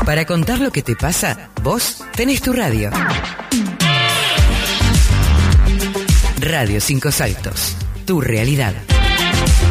Para contar lo que te pasa, vos tenés tu radio. Radio 5 Saltos, tu realidad.